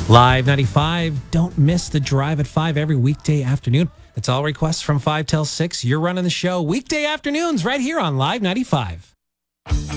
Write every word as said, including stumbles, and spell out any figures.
Live ninety-five. Don't miss the drive at five every weekday afternoon. It's all requests from five till six. You're running the show weekday afternoons right here on Live ninety-five.